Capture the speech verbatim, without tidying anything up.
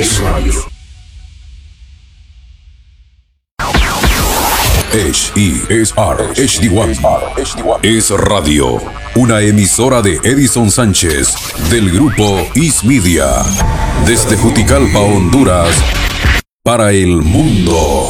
H E S R H D uno es radio, una emisora de Edison Sánchez del grupo Is Media, desde Juticalpa, Honduras, para el mundo.